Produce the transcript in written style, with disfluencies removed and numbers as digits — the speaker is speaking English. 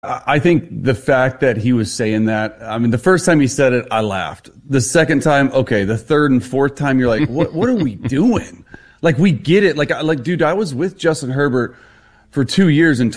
I think the fact that he was saying that, I mean, the first time he said it, I laughed. The second time, okay. The third and fourth time, you're like, what are we doing? Like, we get it. Like, dude, I was with Justin Herbert for 2 years in